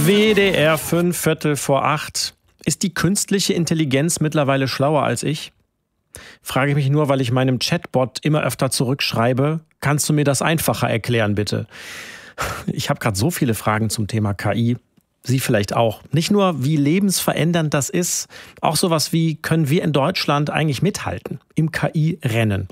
WDR 5, Viertel vor 8. Ist die künstliche Intelligenz mittlerweile schlauer als ich? Frage ich mich nur, weil ich meinem Chatbot immer öfter zurückschreibe. Kannst du mir das einfacher erklären, bitte? Ich habe gerade so viele Fragen zum Thema KI. Sie vielleicht auch. Nicht nur, wie lebensverändernd das ist, auch sowas wie, können wir in Deutschland eigentlich mithalten im KI-Rennen?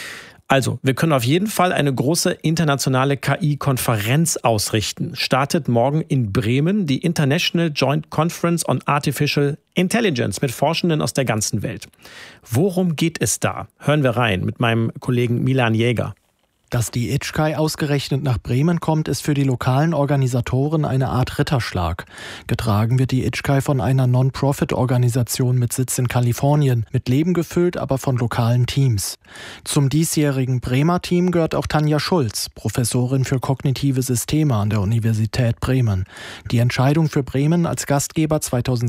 Also, wir können auf jeden Fall eine große internationale KI-Konferenz ausrichten. Startet morgen in Bremen die International Joint Conference on Artificial Intelligence mit Forschenden aus der ganzen Welt. Worum geht es da? Hören wir rein mit meinem Kollegen Milan Jäger. Dass die ITSCAI ausgerechnet nach Bremen kommt, ist für die lokalen Organisatoren eine Art Ritterschlag. Getragen wird die ITSCAI von einer Non-Profit-Organisation mit Sitz in Kalifornien, mit Leben gefüllt, aber von lokalen Teams. Zum diesjährigen Bremer Team gehört auch Tanja Schulz, Professorin für kognitive Systeme an der Universität Bremen. Die Entscheidung für Bremen als Gastgeber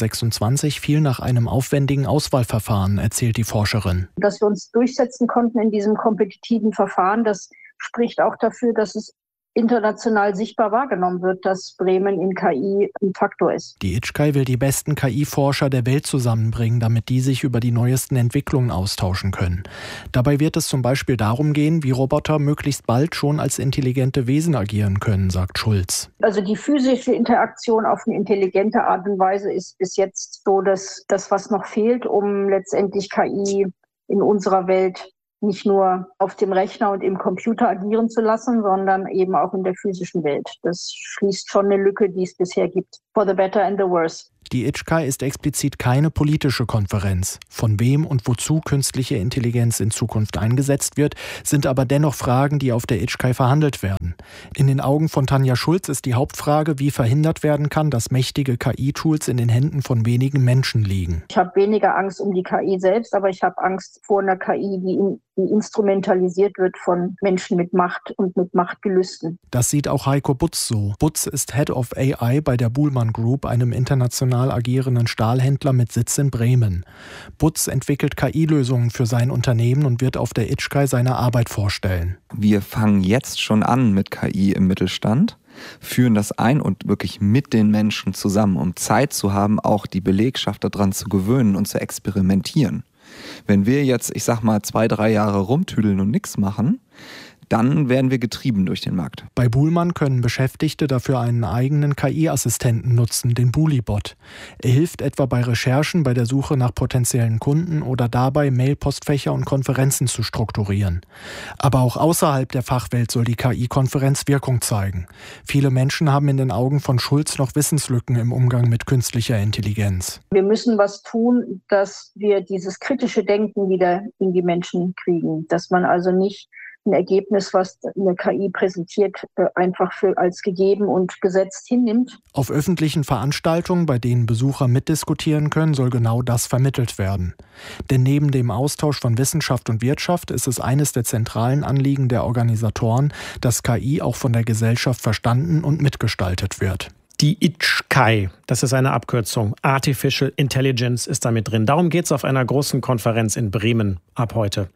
2026 fiel nach einem aufwendigen Auswahlverfahren, erzählt die Forscherin. Dass wir uns durchsetzen konnten in diesem kompetitiven Verfahren, das spricht auch dafür, dass es international sichtbar wahrgenommen wird, dass Bremen in KI ein Faktor ist. Die ITSCAI will die besten KI-Forscher der Welt zusammenbringen, damit die sich über die neuesten Entwicklungen austauschen können. Dabei wird es zum Beispiel darum gehen, wie Roboter möglichst bald schon als intelligente Wesen agieren können, sagt Schulz. Also die physische Interaktion auf eine intelligente Art und Weise ist bis jetzt so das, was noch fehlt, um letztendlich KI in unserer Welt nicht nur auf dem Rechner und im Computer agieren zu lassen, sondern eben auch in der physischen Welt. Das schließt schon eine Lücke, die es bisher gibt. For the better and the worse. Die ITSCAI ist explizit keine politische Konferenz. Von wem und wozu künstliche Intelligenz in Zukunft eingesetzt wird, sind aber dennoch Fragen, die auf der ITSCAI verhandelt werden. In den Augen von Tanja Schulz ist die Hauptfrage, wie verhindert werden kann, dass mächtige KI-Tools in den Händen von wenigen Menschen liegen. Ich habe weniger Angst um die KI selbst, aber ich habe Angst vor einer KI, die instrumentalisiert wird von Menschen mit Macht und mit Machtgelüsten. Das sieht auch Heiko Butz so. Butz ist Head of AI bei der Buhlmann Group, einem international agierenden Stahlhändler mit Sitz in Bremen. Butz entwickelt KI-Lösungen für sein Unternehmen und wird auf der ITSCAI seine Arbeit vorstellen. Wir fangen jetzt schon an mit KI im Mittelstand, führen das ein und wirklich mit den Menschen zusammen, um Zeit zu haben, auch die Belegschaft daran zu gewöhnen und zu experimentieren. Wenn wir jetzt, 2-3 Jahre rumtüdeln und nichts machen, dann werden wir getrieben durch den Markt. Bei Buhlmann können Beschäftigte dafür einen eigenen KI-Assistenten nutzen, den Bulibot. Er hilft etwa bei Recherchen, bei der Suche nach potenziellen Kunden oder dabei, Mailpostfächer und Konferenzen zu strukturieren. Aber auch außerhalb der Fachwelt soll die KI-Konferenz Wirkung zeigen. Viele Menschen haben in den Augen von Schulz noch Wissenslücken im Umgang mit künstlicher Intelligenz. Wir müssen was tun, dass wir dieses kritische Denken wieder in die Menschen kriegen. Dass man also nicht ein Ergebnis, was eine KI präsentiert, einfach als gegeben und gesetzt hinnimmt. Auf öffentlichen Veranstaltungen, bei denen Besucher mitdiskutieren können, soll genau das vermittelt werden. Denn neben dem Austausch von Wissenschaft und Wirtschaft ist es eines der zentralen Anliegen der Organisatoren, dass KI auch von der Gesellschaft verstanden und mitgestaltet wird. Die ITSCAI, das ist eine Abkürzung. Artificial Intelligence ist da mit drin. Darum geht es auf einer großen Konferenz in Bremen ab heute.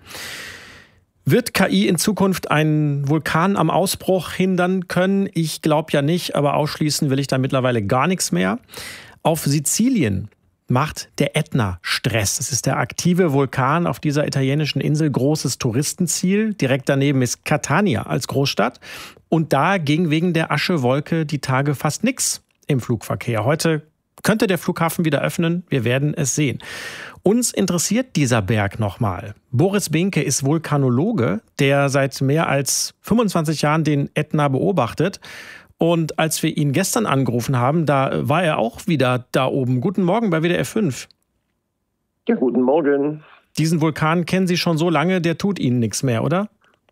Wird KI in Zukunft einen Vulkan am Ausbruch hindern können? Ich glaube ja nicht, aber ausschließen will ich da mittlerweile gar nichts mehr. Auf Sizilien macht der Ätna Stress. Das ist der aktive Vulkan auf dieser italienischen Insel, großes Touristenziel. Direkt daneben ist Catania als Großstadt. Und da ging wegen der Aschewolke die Tage fast nichts im Flugverkehr. Heute könnte der Flughafen wieder öffnen. Wir werden es sehen. Uns interessiert dieser Berg nochmal. Boris Behnke ist Vulkanologe, der seit mehr als 25 Jahren den Ätna beobachtet. Und als wir ihn gestern angerufen haben, da war er auch wieder da oben. Guten Morgen bei WDR 5. Ja, guten Morgen. Diesen Vulkan kennen Sie schon so lange, der tut Ihnen nichts mehr, oder?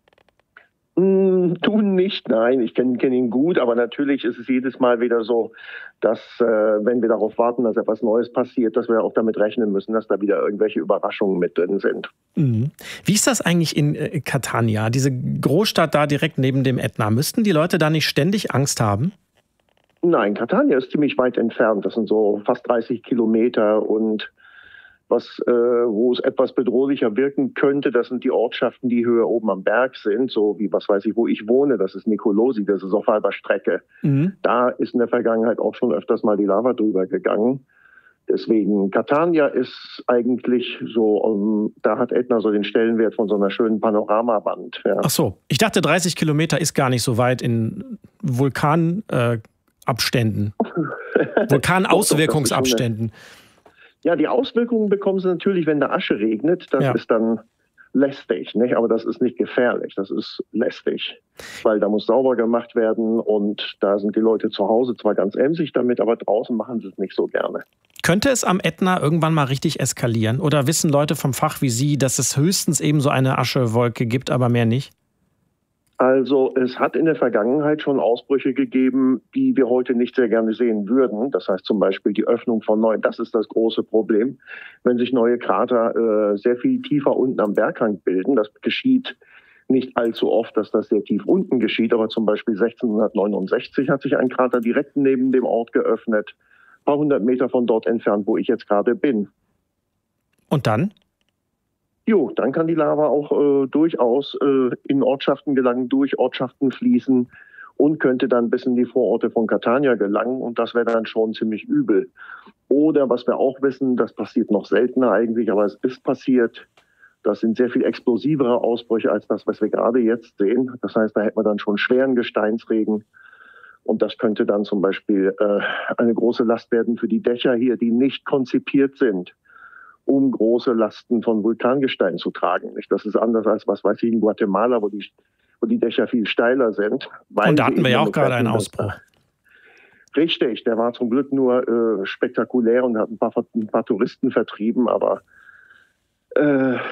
Tun nicht, nein, ich kenn ihn gut, aber natürlich ist es jedes Mal wieder so, dass wenn wir darauf warten, dass etwas Neues passiert, dass wir auch damit rechnen müssen, dass da wieder irgendwelche Überraschungen mit drin sind. Mhm. Wie ist das eigentlich in Catania, diese Großstadt da direkt neben dem Ätna? Müssten die Leute da nicht ständig Angst haben? Nein, Catania ist ziemlich weit entfernt, das sind so fast 30 Kilometer und wo es etwas bedrohlicher wirken könnte, das sind die Ortschaften, die höher oben am Berg sind, so wie, was weiß ich, wo ich wohne, das ist Nicolosi, das ist auf halber Strecke. Da ist in der Vergangenheit auch schon öfters mal die Lava drüber gegangen. Deswegen, Catania ist eigentlich so, da hat Ätna so den Stellenwert von so einer schönen Panoramawand. Ja. Ach so, ich dachte 30 Kilometer ist gar nicht so weit in Vulkanabständen, Vulkanauswirkungsabständen. Ja, die Auswirkungen bekommen sie natürlich, wenn da Asche regnet. Das ist dann lästig, nicht? Aber das ist nicht gefährlich, das ist lästig. Weil da muss sauber gemacht werden und da sind die Leute zu Hause zwar ganz emsig damit, aber draußen machen sie es nicht so gerne. Könnte es am Ätna irgendwann mal richtig eskalieren? Oder wissen Leute vom Fach wie Sie, dass es höchstens eben so eine Aschewolke gibt, aber mehr nicht? Also es hat in der Vergangenheit schon Ausbrüche gegeben, die wir heute nicht sehr gerne sehen würden. Das heißt zum Beispiel die Öffnung von neuen, das ist das große Problem. Wenn sich neue Krater sehr viel tiefer unten am Berghang bilden, das geschieht nicht allzu oft, dass das sehr tief unten geschieht, aber zum Beispiel 1669 hat sich ein Krater direkt neben dem Ort geöffnet, ein paar hundert Meter von dort entfernt, wo ich jetzt gerade bin. Und dann? Jo, dann kann die Lava auch durchaus in Ortschaften gelangen, durch Ortschaften fließen und könnte dann bis in die Vororte von Catania gelangen. Und das wäre dann schon ziemlich übel. Oder was wir auch wissen, das passiert noch seltener eigentlich, aber es ist passiert. Das sind sehr viel explosivere Ausbrüche als das, was wir gerade jetzt sehen. Das heißt, da hätte man dann schon schweren Gesteinsregen. Und das könnte dann zum Beispiel eine große Last werden für die Dächer hier, die nicht konzipiert sind, um große Lasten von Vulkangestein zu tragen. Das ist anders als, was weiß ich, in Guatemala, wo die Dächer viel steiler sind. Und da hatten wir ja auch gerade einen Ausbruch. Richtig, der war zum Glück nur spektakulär und hat ein paar Touristen vertrieben, aber da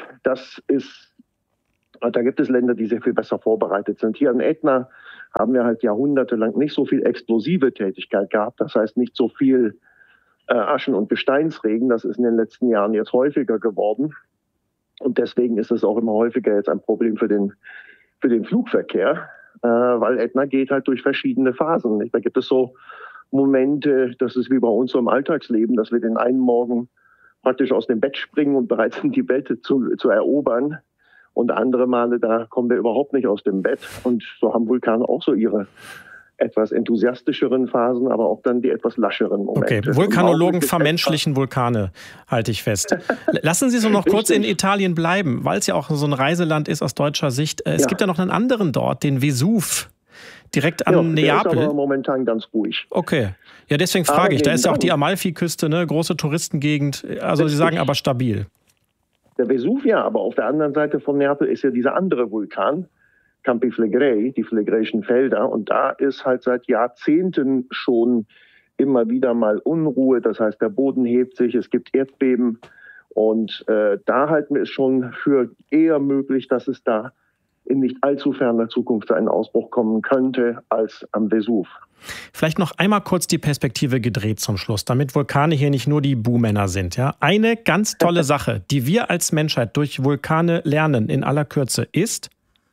gibt es Länder, die sehr viel besser vorbereitet sind. Hier an Ätna haben wir halt jahrhundertelang nicht so viel explosive Tätigkeit gehabt, das heißt nicht so viel Aschen- und Gesteinsregen. Das ist in den letzten Jahren jetzt häufiger geworden. Und deswegen ist es auch immer häufiger jetzt ein Problem für den Flugverkehr, weil Ätna geht halt durch verschiedene Phasen. Nicht? Da gibt es so Momente, das ist wie bei uns so im Alltagsleben, dass wir den einen Morgen praktisch aus dem Bett springen und bereit sind, die Welt zu erobern. Und andere Male, da kommen wir überhaupt nicht aus dem Bett. Und so haben Vulkane auch so ihre etwas enthusiastischeren Phasen, aber auch dann die etwas lascheren Momente. Okay, Vulkanologen vermenschlichen Vulkane, halte ich fest. Lassen Sie so noch kurz in Italien bleiben, weil es ja auch so ein Reiseland ist aus deutscher Sicht. Es gibt ja noch einen anderen dort, den Vesuv, direkt an Neapel. Der ist aber momentan ganz ruhig. Okay, ja deswegen frage ich, da ist ja auch die Amalfiküste, ne, große Touristengegend, also Sie sagen aber stabil. Der Vesuv ja, aber auf der anderen Seite von Neapel ist ja dieser andere Vulkan, Campi Flegrei, die Phlegräischen Felder. Und da ist halt seit Jahrzehnten schon immer wieder mal Unruhe. Das heißt, der Boden hebt sich, es gibt Erdbeben. Und da halten wir es schon für eher möglich, dass es da in nicht allzu ferner Zukunft zu einem Ausbruch kommen könnte als am Vesuv. Vielleicht noch einmal kurz die Perspektive gedreht zum Schluss, damit Vulkane hier nicht nur die Buhmänner sind. Ja? Eine ganz tolle Sache, die wir als Menschheit durch Vulkane lernen in aller Kürze ist,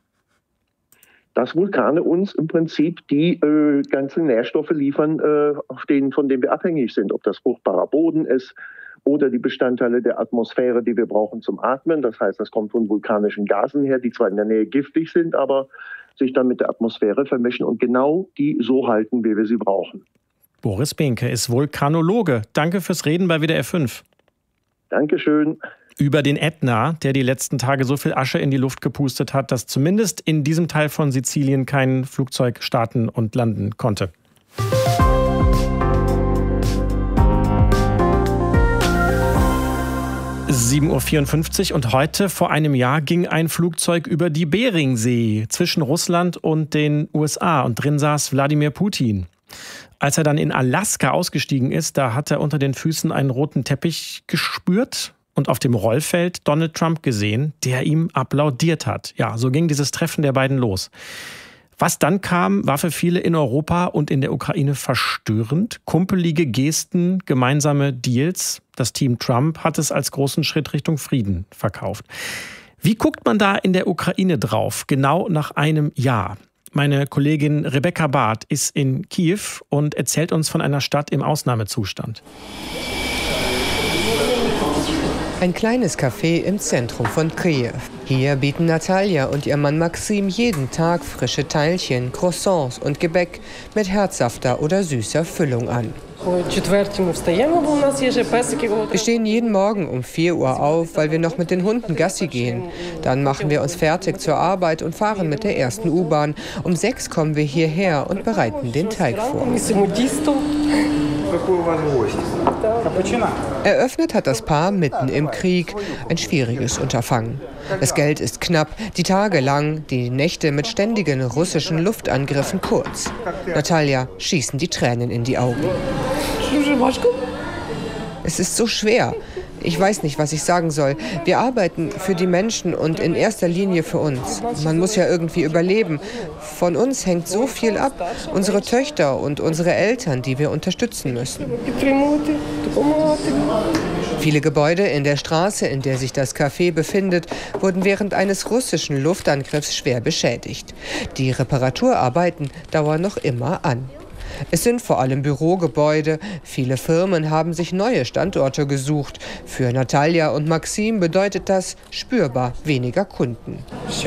dass Vulkane uns im Prinzip die ganzen Nährstoffe liefern, von denen wir abhängig sind. Ob das fruchtbarer Boden ist oder die Bestandteile der Atmosphäre, die wir brauchen zum Atmen. Das heißt, das kommt von vulkanischen Gasen her, die zwar in der Nähe giftig sind, aber sich dann mit der Atmosphäre vermischen und genau die so halten, wie wir sie brauchen. Boris Behnke ist Vulkanologe. Danke fürs Reden bei WDR 5. Dankeschön. Über den Ätna, der die letzten Tage so viel Asche in die Luft gepustet hat, dass zumindest in diesem Teil von Sizilien kein Flugzeug starten und landen konnte. (7:54 Uhr) und heute vor einem Jahr ging ein Flugzeug über die Beringsee zwischen Russland und den USA und drin saß Wladimir Putin. Als er dann in Alaska ausgestiegen ist, da hat er unter den Füßen einen roten Teppich gespürt und auf dem Rollfeld Donald Trump gesehen, der ihm applaudiert hat. Ja, so ging dieses Treffen der beiden los. Was dann kam, war für viele in Europa und in der Ukraine verstörend. Kumpelige Gesten, gemeinsame Deals. Das Team Trump hat es als großen Schritt Richtung Frieden verkauft. Wie guckt man da in der Ukraine drauf, genau nach einem Jahr? Meine Kollegin Rebecca Barth ist in Kiew und erzählt uns von einer Stadt im Ausnahmezustand. Ein kleines Café im Zentrum von Kiew. Hier bieten Natalia und ihr Mann Maxim jeden Tag frische Teilchen, Croissants und Gebäck mit herzhafter oder süßer Füllung an. Wir stehen jeden Morgen um 4 Uhr auf, weil wir noch mit den Hunden Gassi gehen. Dann machen wir uns fertig zur Arbeit und fahren mit der ersten U-Bahn. Um 6 kommen wir hierher und bereiten den Teig vor. Eröffnet hat das Paar mitten im Krieg. Ein schwieriges Unterfangen. Das Geld ist knapp, die Tage lang, die Nächte mit ständigen russischen Luftangriffen kurz. Natalia schießen die Tränen in die Augen. Es ist so schwer. Ich weiß nicht, was ich sagen soll. Wir arbeiten für die Menschen und in erster Linie für uns. Man muss ja irgendwie überleben. Von uns hängt so viel ab. Unsere Töchter und unsere Eltern, die wir unterstützen müssen. Viele Gebäude in der Straße, in der sich das Café befindet, wurden während eines russischen Luftangriffs schwer beschädigt. Die Reparaturarbeiten dauern noch immer an. Es sind vor allem Bürogebäude. Viele Firmen haben sich neue Standorte gesucht. Für Natalia und Maxim bedeutet das spürbar weniger Kunden.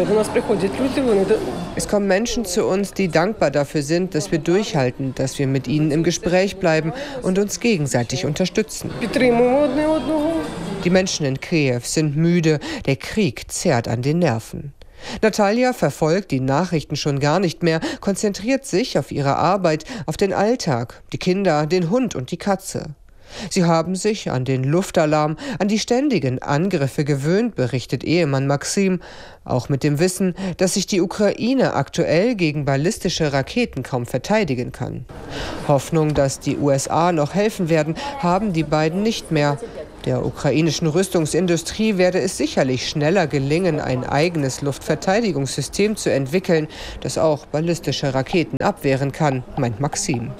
Es kommen Menschen zu uns, die dankbar dafür sind, dass wir durchhalten, dass wir mit ihnen im Gespräch bleiben und uns gegenseitig unterstützen. Die Menschen in Kiew sind müde. Der Krieg zerrt an den Nerven. Natalia verfolgt die Nachrichten schon gar nicht mehr, konzentriert sich auf ihre Arbeit, auf den Alltag, die Kinder, den Hund und die Katze. Sie haben sich an den Luftalarm, an die ständigen Angriffe gewöhnt, berichtet Ehemann Maxim, auch mit dem Wissen, dass sich die Ukraine aktuell gegen ballistische Raketen kaum verteidigen kann. Hoffnung, dass die USA noch helfen werden, haben die beiden nicht mehr. Der ukrainischen Rüstungsindustrie werde es sicherlich schneller gelingen, ein eigenes Luftverteidigungssystem zu entwickeln, das auch ballistische Raketen abwehren kann, meint Maxim.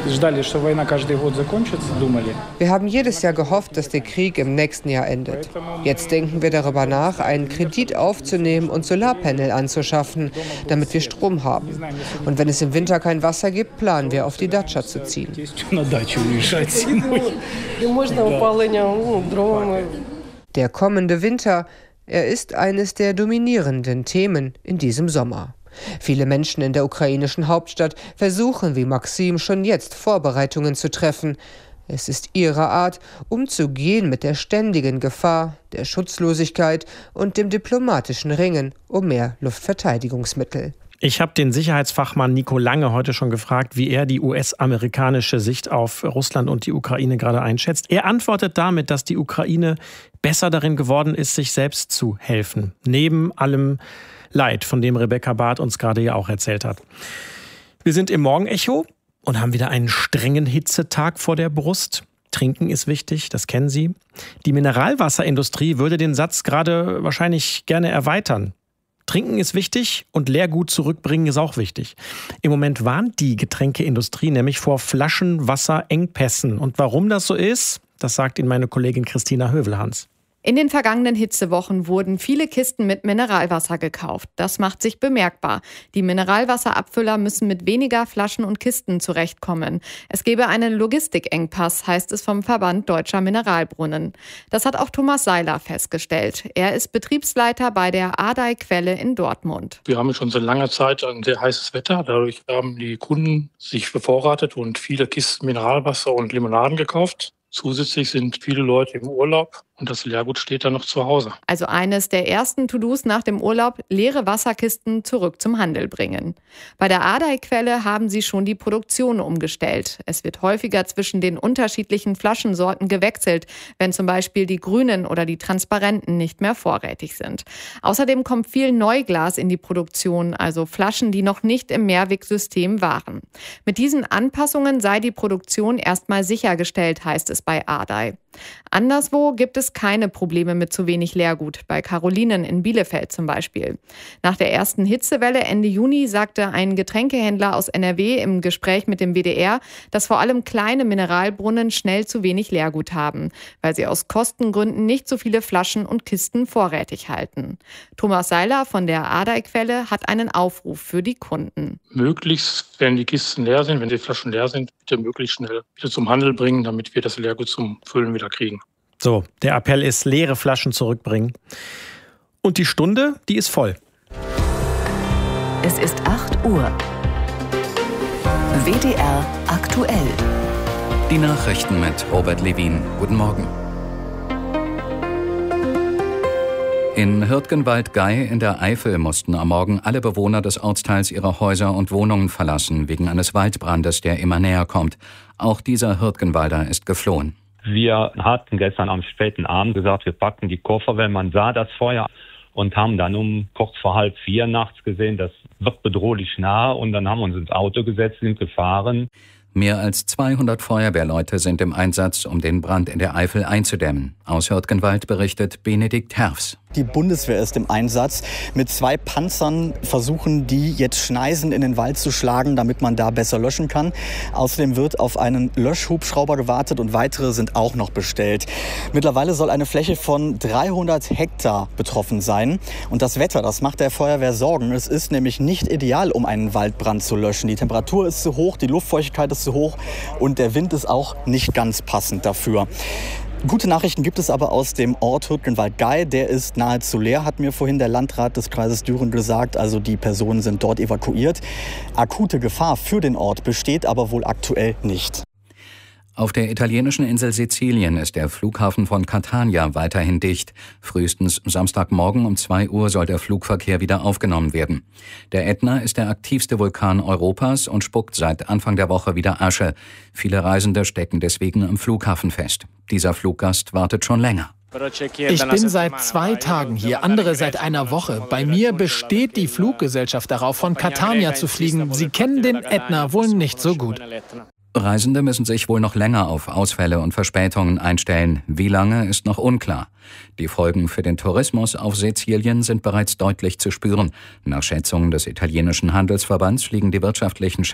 Wir haben jedes Jahr gehofft, dass der Krieg im nächsten Jahr endet. Jetzt denken wir darüber nach, einen Kredit aufzunehmen und Solarpanel anzuschaffen, damit wir Strom haben. Und wenn es im Winter kein Wasser gibt, planen wir, auf die Datscha zu ziehen. Der kommende Winter, er ist eines der dominierenden Themen in diesem Sommer. Viele Menschen in der ukrainischen Hauptstadt versuchen wie Maxim schon jetzt Vorbereitungen zu treffen. Es ist ihre Art, umzugehen mit der ständigen Gefahr, der Schutzlosigkeit und dem diplomatischen Ringen um mehr Luftverteidigungsmittel. Ich habe den Sicherheitsfachmann Nico Lange heute schon gefragt, wie er die US-amerikanische Sicht auf Russland und die Ukraine gerade einschätzt. Er antwortet damit, dass die Ukraine besser darin geworden ist, sich selbst zu helfen. Neben allem Leid, von dem Rebecca Barth uns gerade ja auch erzählt hat. Wir sind im Morgenecho und haben wieder einen strengen Hitzetag vor der Brust. Trinken ist wichtig, das kennen Sie. Die Mineralwasserindustrie würde den Satz gerade wahrscheinlich gerne erweitern. Trinken ist wichtig und Leergut zurückbringen ist auch wichtig. Im Moment warnt die Getränkeindustrie nämlich vor Flaschenwasserengpässen. Und warum das so ist, das sagt Ihnen meine Kollegin Christina Hövelhans. In den vergangenen Hitzewochen wurden viele Kisten mit Mineralwasser gekauft. Das macht sich bemerkbar. Die Mineralwasserabfüller müssen mit weniger Flaschen und Kisten zurechtkommen. Es gebe einen Logistikengpass, heißt es vom Verband Deutscher Mineralbrunnen. Das hat auch Thomas Seiler festgestellt. Er ist Betriebsleiter bei der Ardey-Quelle in Dortmund. Wir haben schon seit langer Zeit ein sehr heißes Wetter. Dadurch haben die Kunden sich bevorratet und viele Kisten Mineralwasser und Limonaden gekauft. Zusätzlich sind viele Leute im Urlaub und das Leergut steht dann noch zu Hause. Also eines der ersten To-Dos nach dem Urlaub, leere Wasserkisten zurück zum Handel bringen. Bei der Ardey-Quelle haben sie schon die Produktion umgestellt. Es wird häufiger zwischen den unterschiedlichen Flaschensorten gewechselt, wenn zum Beispiel die grünen oder die transparenten nicht mehr vorrätig sind. Außerdem kommt viel Neuglas in die Produktion, also Flaschen, die noch nicht im Mehrwegsystem waren. Mit diesen Anpassungen sei die Produktion erstmal sichergestellt, heißt es bei Ardey. Anderswo gibt es keine Probleme mit zu wenig Leergut, bei Carolinen in Bielefeld zum Beispiel. Nach der ersten Hitzewelle Ende Juni sagte ein Getränkehändler aus NRW im Gespräch mit dem WDR, dass vor allem kleine Mineralbrunnen schnell zu wenig Leergut haben, weil sie aus Kostengründen nicht so viele Flaschen und Kisten vorrätig halten. Thomas Seiler von der Ardey-Quelle hat einen Aufruf für die Kunden. Möglichst, wenn die Kisten leer sind, wenn die Flaschen leer sind, bitte möglichst schnell wieder zum Handel bringen, damit wir das Leergut zum Füllen wieder kriegen. So, der Appell ist, leere Flaschen zurückbringen. Und die Stunde, die ist voll. Es ist 8 Uhr. WDR aktuell. Die Nachrichten mit Robert Levin. Guten Morgen. In Hürtgenwald-Gey in der Eifel mussten am Morgen alle Bewohner des Ortsteils ihre Häuser und Wohnungen verlassen, wegen eines Waldbrandes, der immer näher kommt. Auch dieser Hürtgenwalder ist geflohen. Wir hatten gestern am späten Abend gesagt, wir packen die Koffer, weil man sah das Feuer und haben dann um kurz vor 3:30 nachts gesehen, das wird bedrohlich nah, und dann haben wir uns ins Auto gesetzt, sind gefahren. Mehr als 200 Feuerwehrleute sind im Einsatz, um den Brand in der Eifel einzudämmen. Aus Hürtgenwald berichtet Benedikt Herfs. Die Bundeswehr ist im Einsatz. Mit 2 Panzern versuchen die jetzt Schneisen in den Wald zu schlagen, damit man da besser löschen kann. Außerdem wird auf einen Löschhubschrauber gewartet und weitere sind auch noch bestellt. Mittlerweile soll eine Fläche von 300 Hektar betroffen sein. Und das Wetter, das macht der Feuerwehr Sorgen. Es ist nämlich nicht ideal, um einen Waldbrand zu löschen. Die Temperatur ist zu hoch, die Luftfeuchtigkeit ist zu hoch und der Wind ist auch nicht ganz passend dafür. Gute Nachrichten gibt es aber aus dem Ort Hürtgenwald-Gey. Der ist nahezu leer, hat mir vorhin der Landrat des Kreises Düren gesagt. Also die Personen sind dort evakuiert. Akute Gefahr für den Ort besteht aber wohl aktuell nicht. Auf der italienischen Insel Sizilien ist der Flughafen von Catania weiterhin dicht. Frühestens Samstagmorgen um 2 Uhr soll der Flugverkehr wieder aufgenommen werden. Der Ätna ist der aktivste Vulkan Europas und spuckt seit Anfang der Woche wieder Asche. Viele Reisende stecken deswegen am Flughafen fest. Dieser Fluggast wartet schon länger. Ich bin seit 2 Tagen hier, andere seit einer Woche. Bei mir besteht die Fluggesellschaft darauf, von Catania zu fliegen. Sie kennen den Ätna wohl nicht so gut. Reisende müssen sich wohl noch länger auf Ausfälle und Verspätungen einstellen. Wie lange, ist noch unklar. Die Folgen für den Tourismus auf Sizilien sind bereits deutlich zu spüren. Nach Schätzungen des italienischen Handelsverbands fliegen die wirtschaftlichen